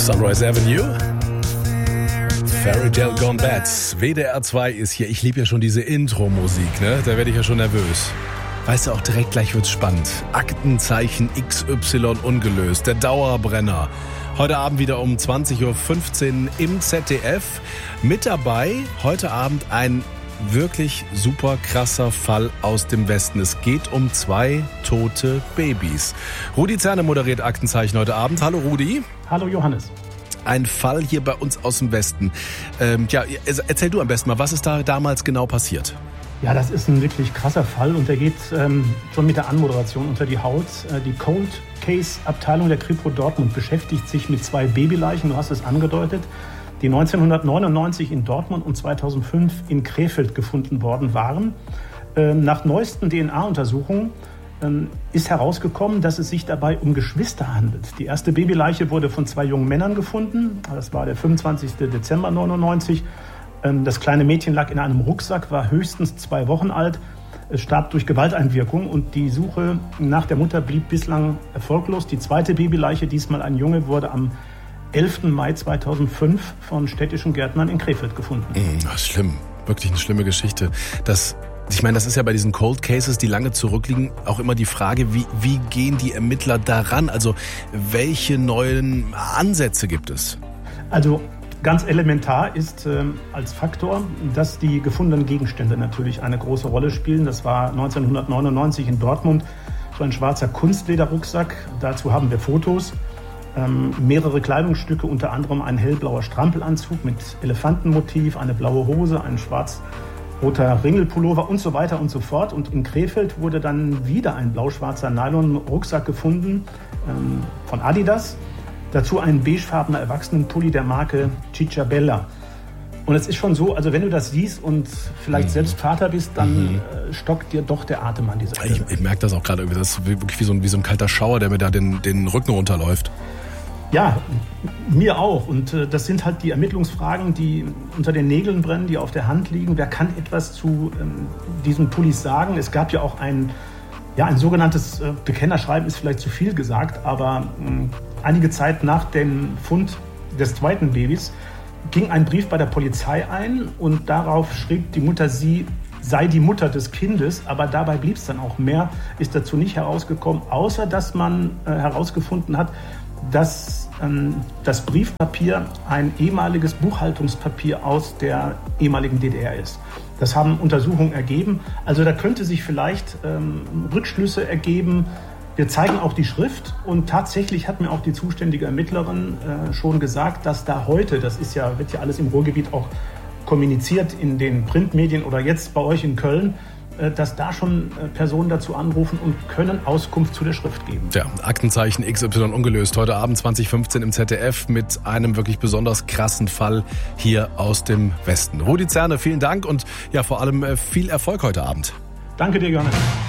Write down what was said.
Sunrise Avenue. Fairy Tale Gone Bad. WDR 2 ist hier. Ich liebe ja schon diese Intro-Musik, ne? Da werde ich ja schon nervös. Weißt du, auch direkt gleich wird's spannend. Aktenzeichen XY ungelöst. Der Dauerbrenner. Heute Abend wieder um 20.15 Uhr im ZDF. Mit dabei heute Abend ein wirklich super krasser Fall aus dem Westen. Es geht um 2 tote Babys. Rudi Zerne moderiert Aktenzeichen heute Abend. Hallo Rudi. Hallo Johannes. Ein Fall hier bei uns aus dem Westen. Erzähl du am besten mal, was ist da damals genau passiert? Ja, das ist ein wirklich krasser Fall und der geht schon mit der Anmoderation unter die Haut. Die Cold Case Abteilung der Kripo Dortmund beschäftigt sich mit 2 Babyleichen, du hast es angedeutet, die 1999 in Dortmund und 2005 in Krefeld gefunden worden waren. Nach neuesten DNA-Untersuchungen ist herausgekommen, dass es sich dabei um Geschwister handelt. Die erste Babyleiche wurde von 2 jungen Männern gefunden. Das war der 25. Dezember 1999. Das kleine Mädchen lag in einem Rucksack, war höchstens 2 Wochen alt. Es starb durch Gewalteinwirkung und die Suche nach der Mutter blieb bislang erfolglos. Die zweite Babyleiche, diesmal ein Junge, wurde am 11. Mai 2005 von städtischen Gärtnern in Krefeld gefunden. Das ist schlimm, wirklich eine schlimme Geschichte. Das ist ja bei diesen Cold Cases, die lange zurückliegen, auch immer die Frage, wie gehen die Ermittler daran? Also welche neuen Ansätze gibt es? Also ganz elementar ist als Faktor, dass die gefundenen Gegenstände natürlich eine große Rolle spielen. Das war 1999 in Dortmund so ein schwarzer Kunstlederrucksack. Dazu haben wir Fotos. Mehrere Kleidungsstücke, unter anderem ein hellblauer Strampelanzug mit Elefantenmotiv, eine blaue Hose, ein schwarz-roter Ringelpullover und so weiter und so fort. Und in Krefeld wurde dann wieder ein blau-schwarzer Nylon-Rucksack gefunden von Adidas. Dazu ein beigefarbener Erwachsenenpulli der Marke Cicciabella. Und es ist schon so, also wenn du das siehst und vielleicht selbst Vater bist, dann stockt dir doch der Atem an dieser Stelle. Ich merke das auch gerade irgendwie, das ist wirklich wie so ein kalter Schauer, der mir da den Rücken runterläuft. Ja, mir auch. Und das sind halt die Ermittlungsfragen, die unter den Nägeln brennen, die auf der Hand liegen. Wer kann etwas zu diesen Pullis sagen? Es gab ja auch ein sogenanntes Bekennerschreiben, ist vielleicht zu viel gesagt, aber einige Zeit nach dem Fund des zweiten Babys ging ein Brief bei der Polizei ein und darauf schrieb die Mutter, sie sei die Mutter des Kindes, aber dabei blieb es dann auch. Mehr ist dazu nicht herausgekommen, außer dass man herausgefunden hat, dass das Briefpapier ein ehemaliges Buchhaltungspapier aus der ehemaligen DDR ist. Das haben Untersuchungen ergeben. Also da könnte sich vielleicht Rückschlüsse ergeben. Wir zeigen auch die Schrift und tatsächlich hat mir auch die zuständige Ermittlerin schon gesagt, dass da heute, wird ja alles im Ruhrgebiet auch kommuniziert in den Printmedien oder jetzt bei euch in Köln, dass da schon Personen dazu anrufen und können Auskunft zu der Schrift geben. Ja, Aktenzeichen XY ungelöst. Heute Abend 2015 im ZDF mit einem wirklich besonders krassen Fall hier aus dem Westen. Rudi Zerne, vielen Dank und ja vor allem viel Erfolg heute Abend. Danke dir, Johannes.